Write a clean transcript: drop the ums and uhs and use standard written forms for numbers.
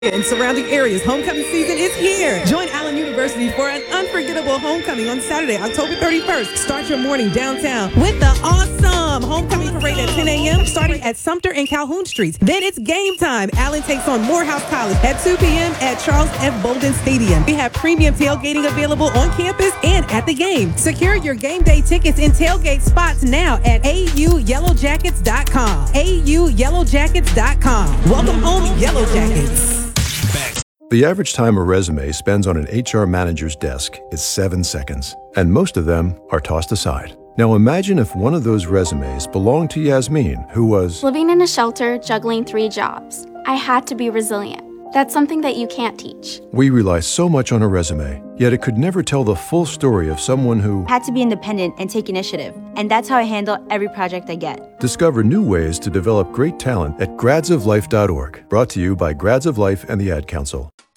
and surrounding areas, homecoming season is here. Join Allen University for an unforgettable homecoming on Saturday, October 31st. Start your morning downtown with the awesome homecoming parade at 10 a.m. starting at Sumter and Calhoun Streets. Then it's game time. Allen takes on Morehouse College at 2 p.m. at Charles F. Bolden Stadium. We have premium tailgating available on campus and at the game. Secure your game day tickets and tailgate spots now at auyellowjackets.com. auyellowjackets.com. Welcome home, Yellow Jackets. The average time a resume spends on an HR manager's desk is 7 seconds, and most of them are tossed aside. Now imagine if one of those resumes belonged to Yasmin, who was living in a shelter, juggling 3 jobs. I had to be resilient. That's something that you can't teach. We rely so much on a resume, yet it could never tell the full story of someone who had to be independent and take initiative. And that's how I handle every project I get. Discover new ways to develop great talent at gradsoflife.org. Brought to you by Grads of Life and the Ad Council.